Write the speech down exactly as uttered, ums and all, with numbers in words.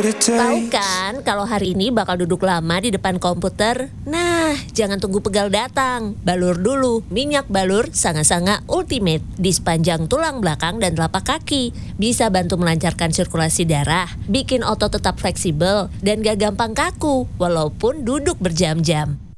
Tahu kan kalau hari ini bakal duduk lama di depan komputer? Nah, jangan tunggu pegal datang. Balur dulu minyak balur Sanga-Sanga Ultimate di sepanjang tulang belakang dan telapak kaki. Bisa bantu melancarkan sirkulasi darah, bikin otot tetap fleksibel dan gak gampang kaku walaupun duduk berjam-jam.